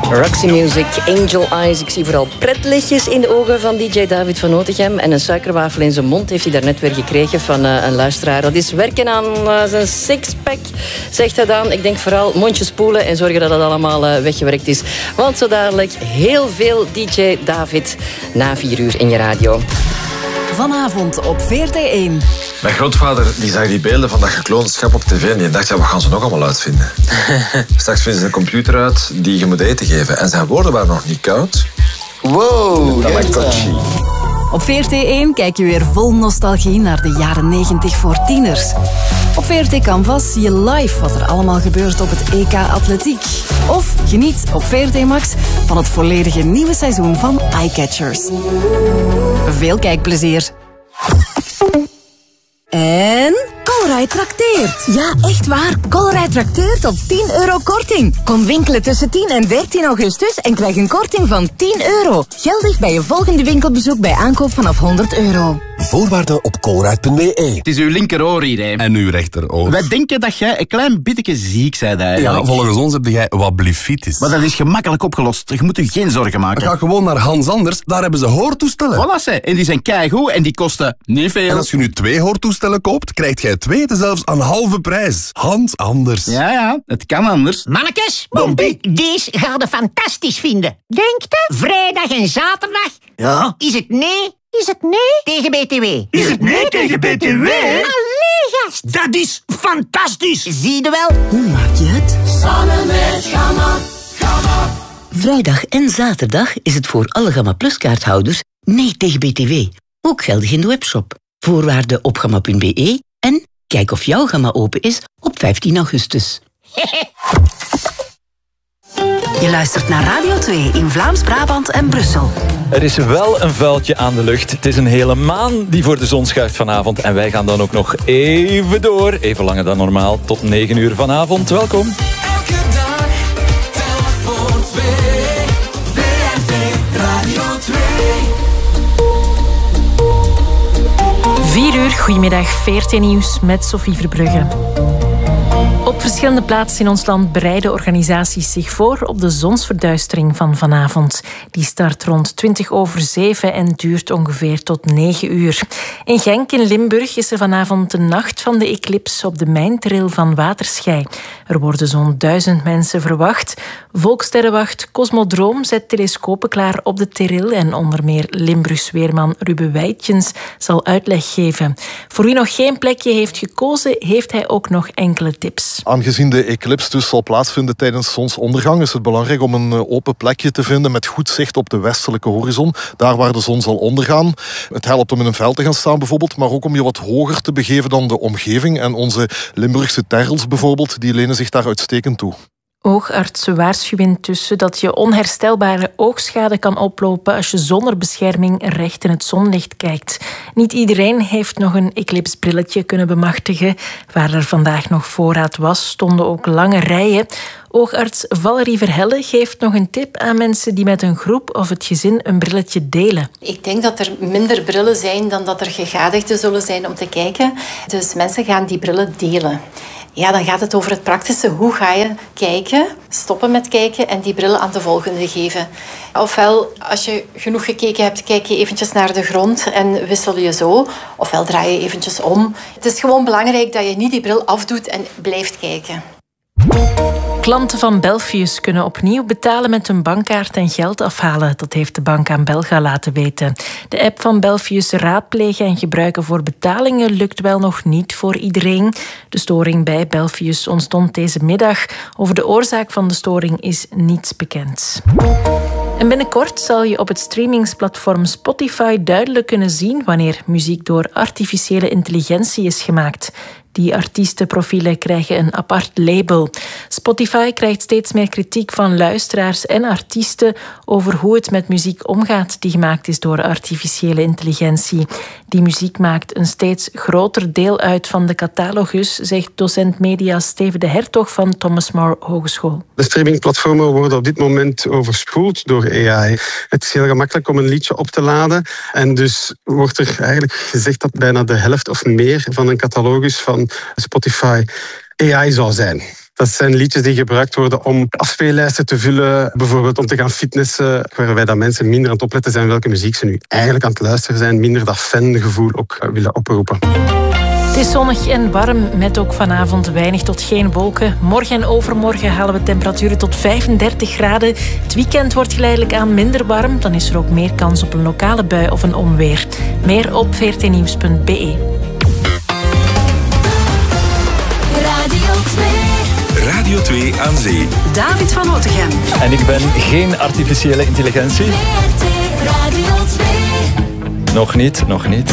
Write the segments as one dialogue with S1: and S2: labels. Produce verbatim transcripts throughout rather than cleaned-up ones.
S1: Roxy Music, Angel Eyes. Ik zie vooral pretlichtjes in de ogen van D J David van Notegem. En een suikerwafel in zijn mond heeft hij daarnet weer gekregen van uh, een luisteraar. Dat is werken aan uh, zijn sixpack, zegt hij dan. Ik denk vooral mondjes spoelen en zorgen dat het allemaal uh, weggewerkt is. Want zo dadelijk heel veel D J David na vier uur in je radio.
S2: Vanavond op V R T één.
S3: Mijn grootvader die zag die beelden van dat gekloonde schap op tv en die dacht, ja, wat gaan ze nog allemaal uitvinden? Straks vinden ze een computer uit die je moet eten geven. En zijn woorden waren nog niet koud.
S4: Wow, Tamagotchi.
S2: Op V R T één kijk je weer vol nostalgie naar de jaren negentig voor tieners. Op V R T Canvas zie je live wat er allemaal gebeurt op het E K Atletiek. Of geniet op V R T Max van het volledige nieuwe seizoen van Eyecatchers. Veel kijkplezier. En Colruyt trakteert. Ja, echt waar. Colruyt trakteert op tien euro korting. Kom winkelen tussen tien en dertien augustus en krijg een korting van tien euro. Geldig bij je volgende winkelbezoek bij aankoop vanaf honderd euro.
S5: Voorwaarden op colruyt punt b e.
S6: Het is uw linkeroor hier, hè.
S5: En uw rechteroor.
S6: Wij denken dat jij een klein beetje ziek bent eigenlijk.
S5: Ja, volgens ons heb jij wat blifitis.
S6: Maar dat is gemakkelijk opgelost. Je moet je geen zorgen maken.
S5: Ga gewoon naar Hans Anders, daar hebben ze hoortoestellen.
S6: Voilà, ze. En die zijn keigoed en die kosten niet veel.
S5: En als je nu twee hoortoestellen koopt, krijgt jij twee zelfs aan halve prijs. Hans Anders.
S6: Ja, ja, het kan anders.
S7: Mannekes, Bompie, deze ga je fantastisch vinden. Denkt u? Vrijdag en zaterdag?
S4: Ja?
S7: Is het nee? Is het nee tegen B T W?
S4: Is het nee tegen B T W?
S7: Allee, gast.
S4: Dat is fantastisch.
S7: Zie je wel?
S8: Hoe maak je het?
S9: Samen met Gamma, Gamma.
S8: Vrijdag en zaterdag is het voor alle Gamma Plus kaarthouders nee tegen B T W. Ook geldig in de webshop. Voorwaarden op gamma punt b e en kijk of jouw Gamma open is op vijftien augustus.
S2: Je luistert naar Radio twee in Vlaams-Brabant en Brussel.
S10: Er is wel een vuiltje aan de lucht. Het is een hele maan die voor de zon schuift vanavond. En wij gaan dan ook nog even door. Even langer dan normaal. Tot negen uur vanavond. Welkom.
S11: Elke dag, telk voor twee. V R T Radio twee.
S12: vier uur, goedemiddag. V R T Nieuws met Sophie Verbrugge. Op verschillende plaatsen in ons land bereiden organisaties zich voor op de zonsverduistering van vanavond. Die start rond twintig over zeven en duurt ongeveer tot negen uur. In Genk in Limburg is er vanavond de nacht van de eclips op de mijntrail van Waterschei. Er worden zo'n duizend mensen verwacht. Volkssterrenwacht Cosmodroom zet telescopen klaar op de trail en onder meer Limburgs weerman Ruben Wijtjens zal uitleg geven. Voor wie nog geen plekje heeft gekozen, heeft hij ook nog enkele tips.
S13: Aangezien de eclips dus zal plaatsvinden tijdens zonsondergang, is het belangrijk om een open plekje te vinden met goed zicht op de westelijke horizon, daar waar de zon zal ondergaan. Het helpt om in een veld te gaan staan bijvoorbeeld, maar ook om je wat hoger te begeven dan de omgeving. En onze Limburgse terrels bijvoorbeeld, die lenen zich daar uitstekend toe.
S12: Oogartsen waarschuwen intussen dat je onherstelbare oogschade kan oplopen als je zonder bescherming recht in het zonlicht kijkt. Niet iedereen heeft nog een eclipsbrilletje kunnen bemachtigen. Waar er vandaag nog voorraad was, stonden ook lange rijen. Oogarts Valerie Verhelle geeft nog een tip aan mensen die met een groep of het gezin een brilletje delen.
S14: Ik denk dat er minder brillen zijn dan dat er gegadigden zullen zijn om te kijken. Dus mensen gaan die brillen delen. Ja, dan gaat het over het praktische. Hoe ga je kijken, stoppen met kijken en die bril aan de volgende geven? Ofwel, als je genoeg gekeken hebt, kijk je eventjes naar de grond en wissel je zo. Ofwel draai je eventjes om. Het is gewoon belangrijk dat je niet die bril afdoet en blijft kijken.
S12: Klanten van Belfius kunnen opnieuw betalen met hun bankkaart en geld afhalen. Dat heeft de bank aan Belga laten weten. De app van Belfius raadplegen en gebruiken voor betalingen lukt wel nog niet voor iedereen. De storing bij Belfius ontstond deze middag. Over de oorzaak van de storing is niets bekend. En binnenkort zal je op het streamingsplatform Spotify duidelijk kunnen zien wanneer muziek door artificiële intelligentie is gemaakt. Die artiestenprofielen krijgen een apart label. Spotify krijgt steeds meer kritiek van luisteraars en artiesten over hoe het met muziek omgaat die gemaakt is door artificiële intelligentie. Die muziek maakt een steeds groter deel uit van de catalogus, zegt docent media Steven de Hertog van Thomas More Hogeschool.
S15: De streamingplatformen worden op dit moment overspoeld door A I. Het is heel gemakkelijk om een liedje op te laden en dus wordt er eigenlijk gezegd dat bijna de helft of meer van een catalogus van Spotify A I zou zijn. Dat zijn liedjes die gebruikt worden om afspeellijsten te vullen, bijvoorbeeld om te gaan fitnessen, waarbij dat mensen minder aan het opletten zijn welke muziek ze nu eigenlijk aan het luisteren zijn, minder dat fangevoel ook willen oproepen.
S12: Het is zonnig en warm, met ook vanavond weinig tot geen wolken. Morgen en overmorgen halen we temperaturen tot vijfendertig graden. Het weekend wordt geleidelijk aan minder warm. Dan is er ook meer kans op een lokale bui of een onweer. Meer op v r t nieuws punt b e.
S11: Radio twee.
S5: Radio twee aan zee.
S2: David van Otegem.
S10: En ik ben geen artificiële intelligentie.
S11: V R T Radio twee.
S10: Nog niet, nog niet.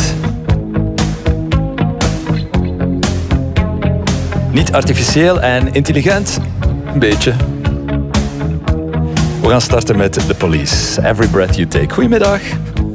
S10: Niet artificieel en intelligent. Een beetje. We gaan starten met The Police. Every Breath You Take. Goedemiddag.